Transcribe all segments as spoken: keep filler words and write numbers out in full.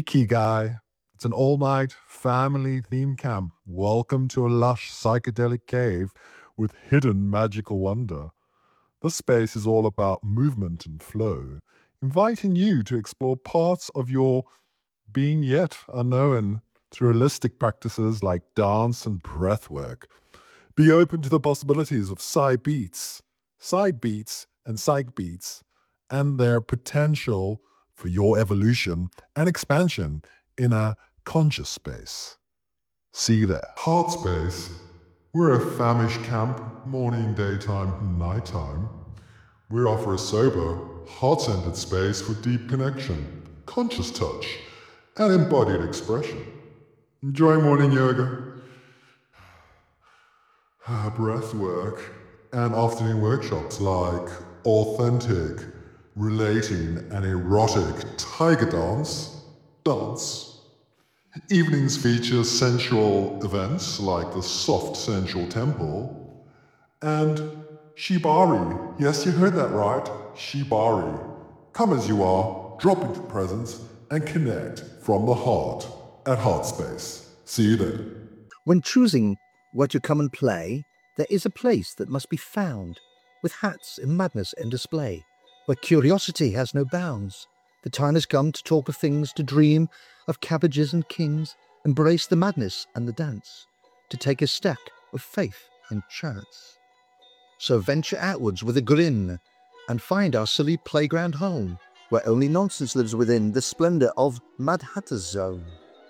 Ikigai. It's an all-night family theme camp. Welcome to a lush psychedelic cave with hidden magical wonder. This space is all about movement and flow, inviting you to explore parts of your being yet unknown through holistic practices like dance and breath work. Be open to the possibilities of psi beats, side beats, and psych beats, and their potential for your evolution and expansion in a conscious space. See you there. Heart Space. We're a famish camp, morning, daytime, nighttime. We offer a sober, heart-centered space for deep connection, conscious touch, and embodied expression. Enjoy morning yoga, breath work, and afternoon workshops like authentic, relating, and erotic tiger dance, dance. Evenings feature sensual events like the Soft Sensual Temple and Shibari. Yes, you heard that right, Shibari. Come as you are, drop into presence, and connect from the heart at Heartspace. See you there. When choosing where to come and play, there is a place that must be found, with hats in madness and display, where curiosity has no bounds. The time has come to talk of things, to dream of cabbages and kings, embrace the madness and the dance, to take a step of faith and chance. So venture outwards with a grin, and find our silly playground home, where only nonsense lives within the splendour of Mad Hatter's Zone.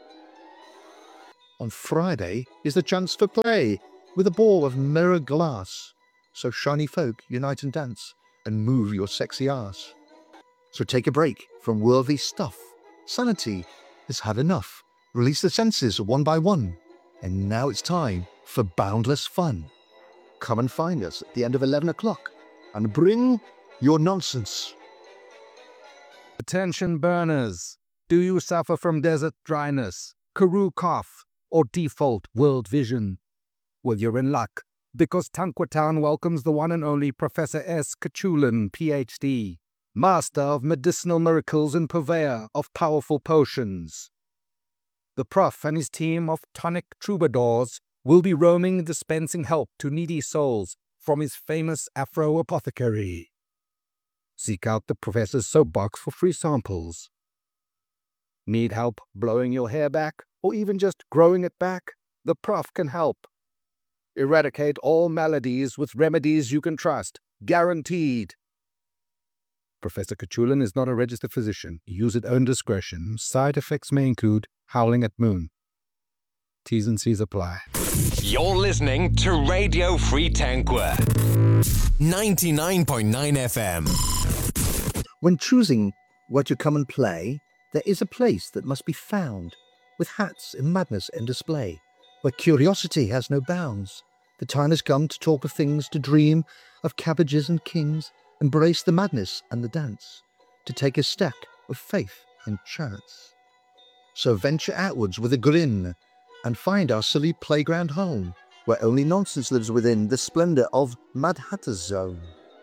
On Friday is the chance for play, with a ball of mirror glass. So shiny folk, unite and dance, and move your sexy ass. So take a break from worldly stuff. Sanity has had enough. Release the senses one by one. And now it's time for boundless fun. Come and find us at the end of eleven o'clock, and bring your nonsense. Attention burners. Do you suffer from desert dryness, Karoo cough, or default world vision? Well, you're in luck, because Tanquatown welcomes the one and only Professor S. Kachulin, P H D, master of medicinal miracles and purveyor of powerful potions. The Prof and his team of tonic troubadours will be roaming, dispensing help to needy souls from his famous Afro apothecary. Seek out the Professor's soapbox for free samples. Need help blowing your hair back, or even just growing it back? The Prof can help. Eradicate all maladies with remedies you can trust. Guaranteed. Professor Kachulin is not a registered physician. Use at own discretion. Side effects may include howling at moon. T's and C's apply. You're listening to Radio Free Tanqua. ninety-nine point nine F M. When choosing where to come and play, there is a place that must be found, with hats in madness and display, where curiosity has no bounds. The time has come to talk of things, to dream of cabbages and kings, embrace the madness and the dance, to take a step of faith and chance. So venture outwards with a grin, and find our silly playground home, where only nonsense lives within the splendour of Mad Hatter's Zone.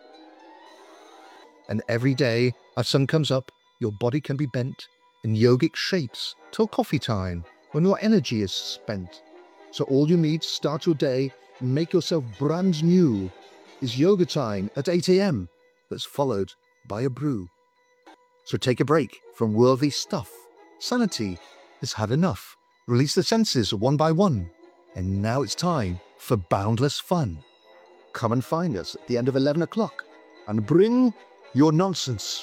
And every day, as sun comes up, your body can be bent in yogic shapes till coffee time, when your energy is spent. So all you need to start your day and make yourself brand new is yoga time at eight a.m. that's followed by a brew. So take a break from worldly stuff. Sanity has had enough. Release the senses one by one. And now it's time for boundless fun. Come and find us at the end of eleven o'clock, and bring your nonsense.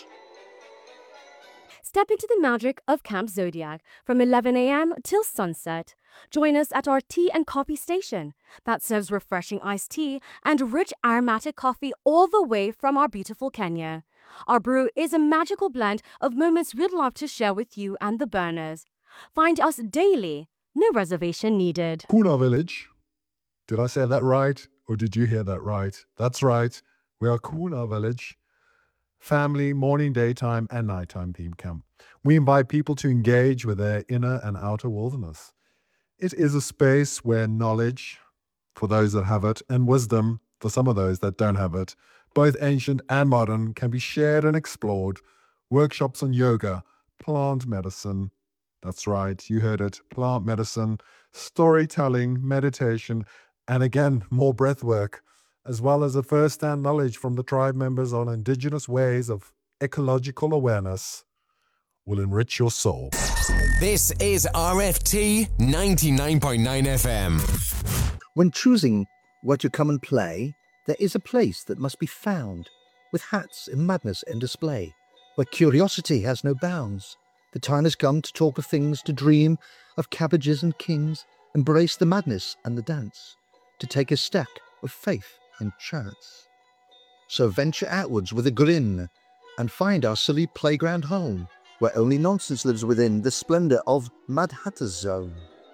Step into the magic of Camp Zodiac from eleven a.m. till sunset. Join us at our tea and coffee station that serves refreshing iced tea and rich aromatic coffee all the way from our beautiful Kenya. Our brew is a magical blend of moments we'd love to share with you and the burners. Find us daily. No reservation needed. Kuna Village. Did I say that right? Or did you hear that right? That's right. We are Kuna Village. Family, morning, daytime, and nighttime theme camp. We invite people to engage with their inner and outer wilderness. It is a space where knowledge, for those that have it, and wisdom, for some of those that don't have it, both ancient and modern, can be shared and explored. Workshops on yoga, plant medicine, That's right, you heard it. Plant medicine, storytelling, meditation, and again, more breath work, as well as a first-hand knowledge from the tribe members on indigenous ways of ecological awareness will enrich your soul. This is R F T ninety-nine point nine F M. When choosing where to come and play, there is a place that must be found, with hats in madness and display, where curiosity has no bounds. The time has come to talk of things, to dream of cabbages and kings, embrace the madness and the dance, to take a step of faith and chance. So venture outwards with a grin, and find our silly playground home, where only nonsense lives within the splendour of Mad Hatter's Zone.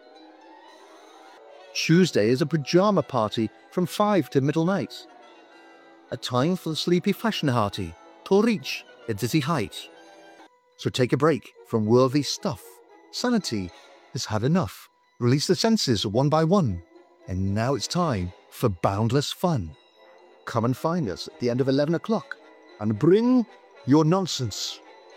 Tuesday is a pyjama party from five to middle night, a time for the sleepy fashion hearty to reach a dizzy height. So take a break from worldly stuff. Sanity has had enough. Release the senses one by one. And now it's time for boundless fun. Come and find us at the end of eleven o'clock and bring your nonsense.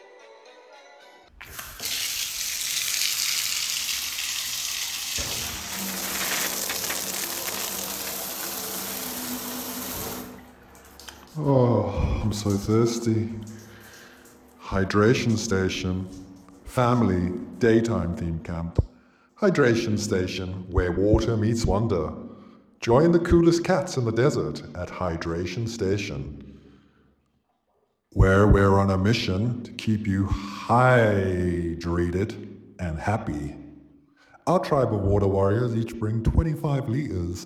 Oh, I'm so thirsty. Hydration station. Family daytime theme camp. Hydration station where water meets wonder. Join the coolest cats in the desert at Hydration Station, where we're on a mission to keep you hydrated and happy. Our tribe of water warriors each bring twenty-five liters